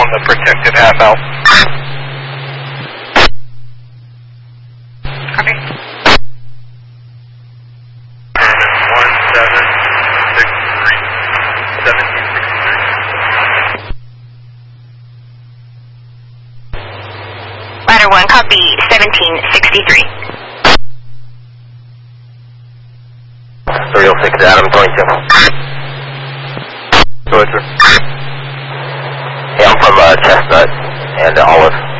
on the protected half out. Copy. 1763. Ladder 1, copy 1763. 306 Adam, going to. Go ahead, sir. Hey, I'm from Chestnut and Olive.